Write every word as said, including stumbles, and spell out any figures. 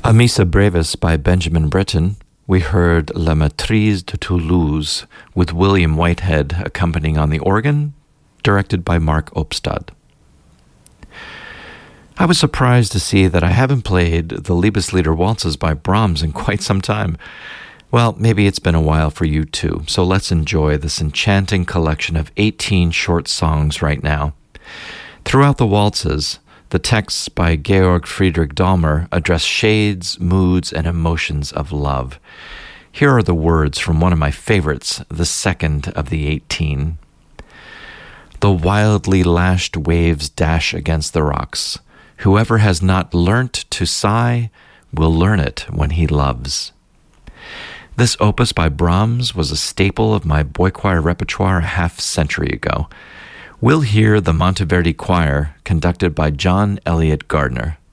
A Missa Brevis by Benjamin Britten, we heard La Maîtrise de Toulouse with William Whitehead accompanying on the organ, directed by Mark Opstad. I was surprised to see that I haven't played the Liebeslieder waltzes by Brahms in quite some time. Well, maybe it's been a while for you too, so let's enjoy this enchanting collection of eighteen short songs right now. Throughout the waltzes, the texts by Georg Friedrich Dahmer address shades, moods, and emotions of love. Here are the words from one of my favorites, the second of the eighteen. The wildly lashed waves dash against the rocks. Whoever has not learnt to sigh will learn it when he loves. This opus by Brahms was a staple of my boy choir repertoire a half century ago. We'll hear the Monteverdi Choir, conducted by John Elliott Gardner.